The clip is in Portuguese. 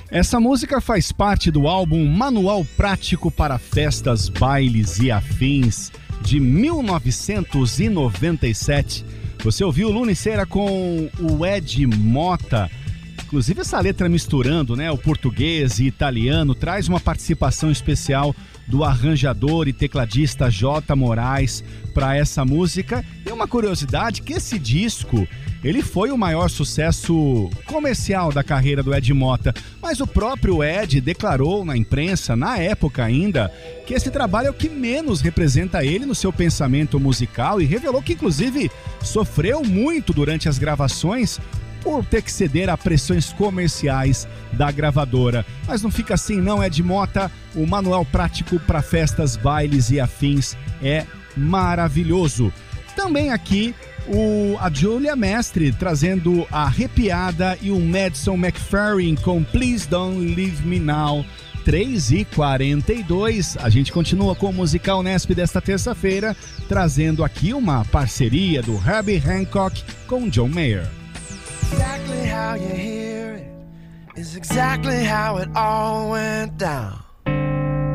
Essa música faz parte do álbum Manual Prático para Festas, Bailes e Afins, de 1997. Você ouviu Luna e Cera com o Ed Motta. Inclusive essa letra misturando, o português e italiano, traz uma participação especial do arranjador e tecladista J. Moraes para essa música. E uma curiosidade que esse disco, ele foi o maior sucesso comercial da carreira do Ed Motta, mas o próprio Ed declarou na imprensa, na época ainda, que esse trabalho é o que menos representa ele no seu pensamento musical e revelou que inclusive sofreu muito durante as gravações por ter que ceder a pressões comerciais da gravadora. Mas não fica assim não, Ed Motta. O Manual Prático para Festas, Bailes e Afins é maravilhoso. Também aqui a Julia Mestre trazendo a Arrepiada e o Madison McFerrin com Please Don't Leave Me Now. 3h42, a gente continua com o Musical Nesp desta terça-feira, trazendo aqui uma parceria do Herbie Hancock com John Mayer. Exactly how you hear it is exactly how it all went down.